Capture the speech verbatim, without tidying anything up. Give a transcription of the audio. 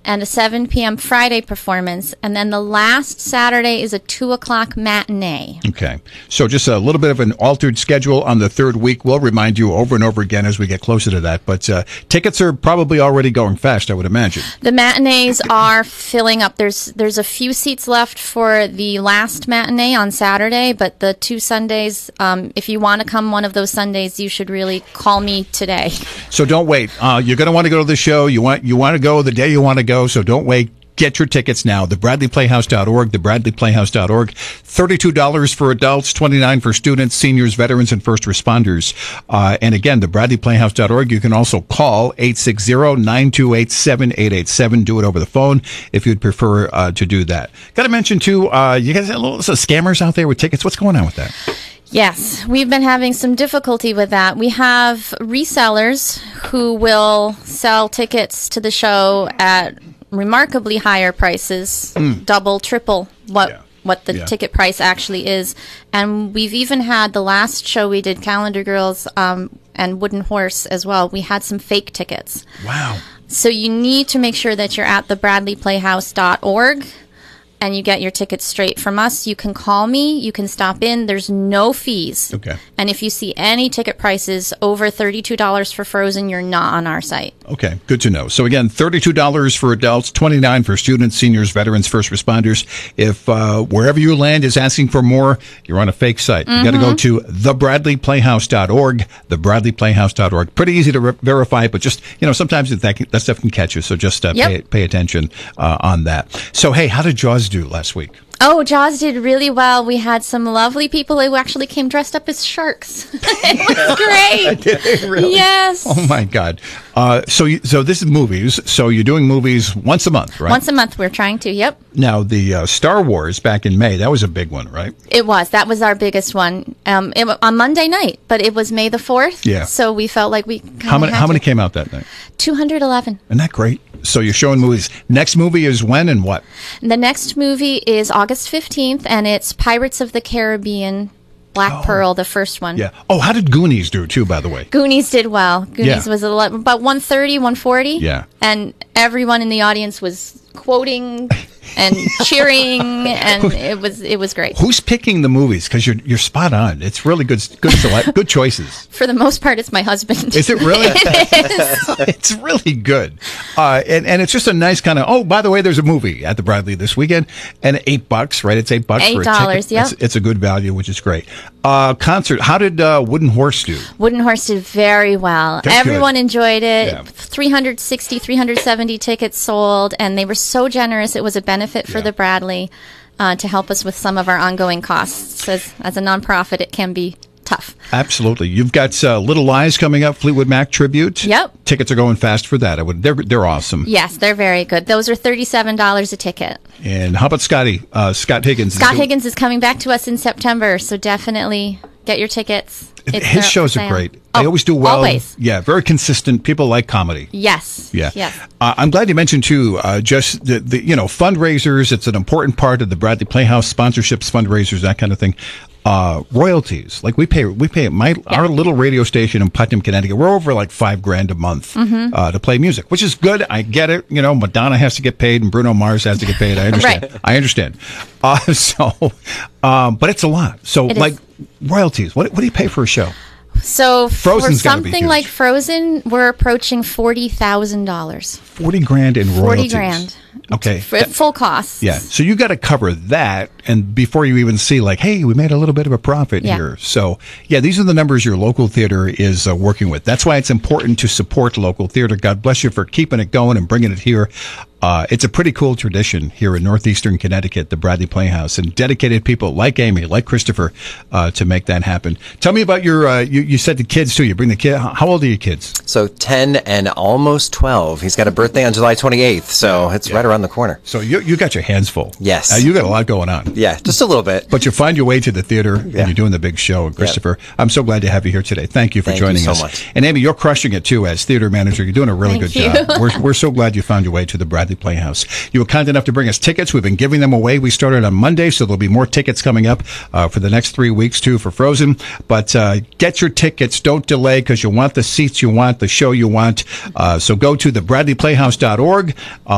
and a seven p.m. Friday performance. And then the last Saturday is a two o'clock matinee. Okay. So just a little bit of an altered schedule on the third week. We'll remind you over and over again as we get closer to that. But uh, tickets are probably already going fast, I would imagine. The matinees are filling up. There's there's a few seats left for the last matinee on Saturday, but the two Sundays, um, if you want to come one of those Sundays, you should really call me today. So don't wait. Uh, you're going to want to go to the show. You want you want to go the day you want to go, so don't wait. Get your tickets now. the bradley playhouse dot org, the bradley playhouse dot org. thirty-two dollars for adults, twenty-nine dollars for students, seniors, veterans, and first responders. Uh, and again, the bradley playhouse dot org. You can also call eight six zero, nine two eight, seven eight eight seven. Do it over the phone if you'd prefer uh, to do that. Got to mention, too, uh, you guys have a little so scammers out there with tickets. What's going on with that? Yes, we've been having some difficulty with that. We have resellers who will sell tickets to the show at remarkably higher prices, mm. double, triple what yeah. what the yeah. ticket price actually is. And we've even had the last show we did, Calendar Girls um, and Wooden Horse as well. We had some fake tickets. Wow. So you need to make sure that you're at the bradley playhouse dot org. And you get your tickets straight from us. You can call me. You can stop in. There's no fees. Okay. And if you see any ticket prices over thirty-two dollars for Frozen, you're not on our site. Okay, good to know. So again, thirty-two dollars for adults, twenty-nine dollars for students, seniors, veterans, first responders. If uh, wherever you land is asking for more, you're on a fake site. Mm-hmm. You got to go to the bradley playhouse dot org, the bradley playhouse dot org. Pretty easy to re- verify, but just, you know, sometimes that, can, that stuff can catch you. So just uh, yep. pay, pay attention uh, on that. So, hey, how did Jaws do last week? Oh, Jaws did really well. We had some lovely people who actually came dressed up as sharks. It was great. Did they really? Yes. Oh, my God. Uh, so, you, so this is movies. So you're doing movies once a month, right? Once a month, we're trying to, yep. Now, the uh, Star Wars back in May, that was a big one, right? It was. That was our biggest one um, it, on Monday night, but it was May the fourth. Yeah. So we felt like we How many, how to. many came out that night? two hundred eleven. Isn't that great? So you're showing movies. Next movie is when and what? The next movie is August fifteenth, and it's Pirates of the Caribbean, Black oh. Pearl, the first one. Yeah. Oh, how did Goonies do, too, by the way? Goonies did well. Goonies yeah. was a lot, about one thirty, one forty. Yeah. And everyone in the audience was quoting and cheering, and it was it was great. Who's picking the movies? Because you're you're spot on. It's really good good select, good choices. For the most part, it's my husband. Is it really? It is. It's really good, uh, and and it's just a nice kind of. Oh, by the way, there's a movie at the Bradley this weekend, and eight bucks, right? It's eight bucks eight for a dollars. ticket. Yeah, it's, it's a good value, which is great. Uh, concert. How did uh, Wooden Horse do? Wooden Horse did very well. That's Everyone good. enjoyed it. Yeah. three hundred sixty, three hundred seventy tickets sold, and they were so generous. It was a benefit for Yeah. the Bradley uh, to help us with some of our ongoing costs. As, as a nonprofit, it can be tough. Absolutely. You've got uh, Little Lies coming up, Fleetwood Mac tribute. Yep. Tickets are going fast for that. I would. They're they're awesome. Yes, they're very good. Those are thirty-seven dollars a ticket. And how about Scotty? Uh, Scott Higgins. Scott is Higgins is coming back to us in September, so definitely get your tickets. It's His there shows for are sale. great. Oh, They always do well. Always. Yeah, very consistent. People like comedy. Yes. Yeah. Yes. Uh, I'm glad you mentioned, too, uh, just the, the, you know, fundraisers. It's an important part of the Bradley Playhouse, sponsorships, fundraisers, that kind of thing. Uh, royalties. Like we pay, we pay my, Yeah. our little radio station in Putnam, Connecticut. We're over like five grand a month, Mm-hmm. uh, to play music, which is good. I get it. You know, Madonna has to get paid and Bruno Mars has to get paid. I understand. Right. I understand. Uh, so, um, but it's a lot. So It like is. royalties, what, what do you pay for a show? So Frozen's for gotta be something huge. like Frozen, we're approaching forty thousand dollars. forty grand in royalties. Forty grand. Okay. For full costs. Yeah. So you got to cover that, and before you even see, like, hey, we made a little bit of a profit Yeah. here. So, yeah, these are the numbers your local theater is uh, working with. That's why it's important to support local theater. God bless you for keeping it going and bringing it here. Uh, it's a pretty cool tradition here in northeastern Connecticut, the Bradley Playhouse, and dedicated people like Amy, like Christopher, uh, to make that happen. Tell me about your, uh, you, you said the kids, too. You bring the kid. How old are your kids? So ten and almost twelve. He's got a birthday on July twenty-eighth, so it's Yeah. right around the corner. So you you got your hands full. Yes. Uh, you got a lot going on. Yeah, just a little bit. But you find your way to the theater, and Yeah. you're doing the big show. And Christopher, I'm so glad to have you here today. Thank you for Thank you joining so us. much. And Amy, you're crushing it too as theater manager. You're doing a really Thank good you. job. We're we're so glad you found your way to the Bradley Playhouse. You were kind enough to bring us tickets. We've been giving them away. We started on Monday, so there'll be more tickets coming up uh, for the next three weeks too for Frozen. But uh, get your tickets. Don't delay because you want the seats you want, the show you want. Uh, so go to the bradley playhouse dot org. Uh,